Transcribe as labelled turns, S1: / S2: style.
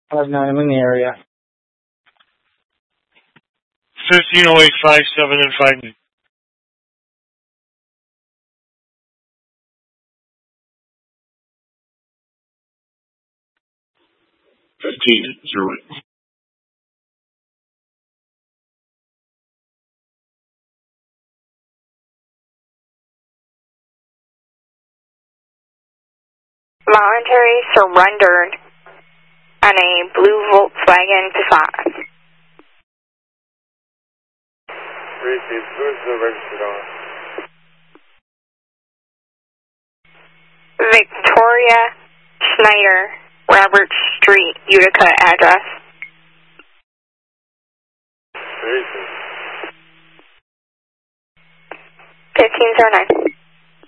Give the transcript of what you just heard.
S1: 5-9, I'm in the area.
S2: 1508, 57 and 5. 1508.
S3: Voluntary surrendered on a blue Volkswagen Passat.
S4: Receive, who's the registered on?
S3: Victoria Schneider, Robert Street, Utica address.
S4: Receive.
S3: 1509.